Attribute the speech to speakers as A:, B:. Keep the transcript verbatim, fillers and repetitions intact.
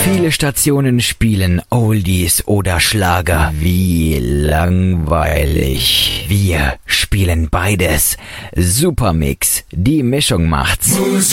A: Viele Stationen spielen Oldies oder Schlager. Wie langweilig. Wir spielen beides. Supermix. Die Mischung macht's. Musik.